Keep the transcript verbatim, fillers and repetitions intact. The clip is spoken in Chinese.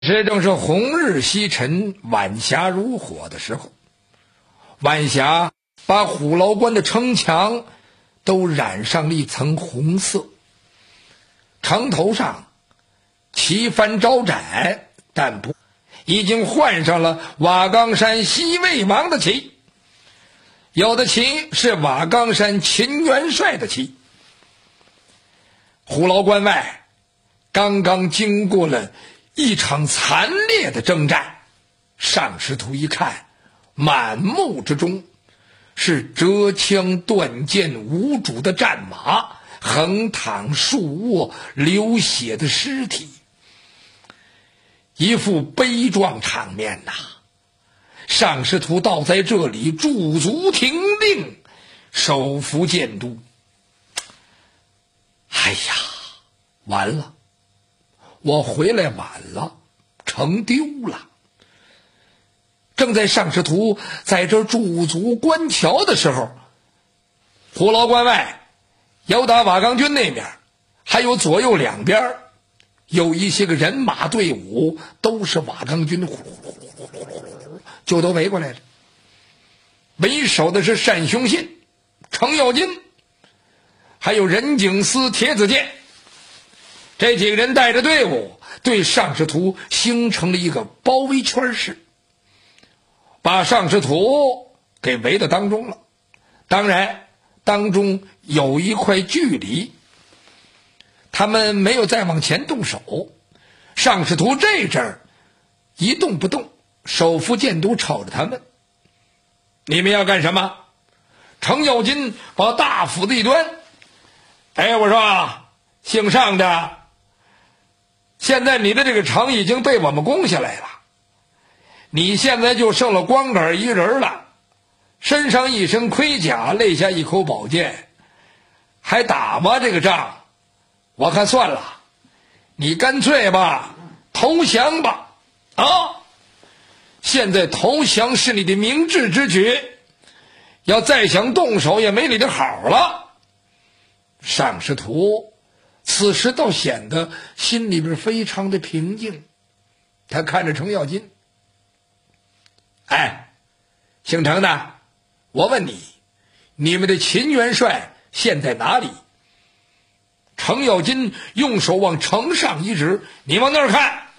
这正是红日西沉，晚霞如火的时候。晚霞把虎牢关的城墙都染上了一层红色，城头上旗帆招展，但不已经换上了瓦岗山西魏王的旗，有的旗是瓦岗山秦元帅的旗。虎牢关外刚刚经过了一场惨烈的征战，上师徒一看，满目之中是折枪断剑无主的战马，横躺竖卧流血的尸体，一副悲壮场面呐。上师徒倒在这里驻足停定，手扶监督。哎呀，完了，我回来晚了，城丢了。正在上师徒在这驻足观瞧的时候，虎牢关外有打瓦岗军那边，还有左右两边有一些个人马队伍，都是瓦岗军，呼呼呼呼呼呼就都围过来了。为首的是单雄信、程咬金，还有任景思、铁子健。这几个人带着队伍对上师徒形成了一个包围圈式，把上师徒给围到当中了。当然当中有一块距离，他们没有再往前动手。上师徒这阵儿一动不动，手扶监督瞅着他们。你们要干什么？程咬金把大斧子一端，哎，我说姓上的，现在你的这个城已经被我们攻下来了，你现在就剩了光杆一人了，身上一身盔甲，肋下一口宝剑，还打吗？这个仗我看算了，你干脆吧投降吧。啊，现在投降是你的明智之举，要再想动手也没你的好了。上师徒此时倒显得心里边非常的平静，他看着程咬金，哎，姓程的，我问你，你们的秦元帅现在哪里？程咬金用手往城上一指，你往那儿看。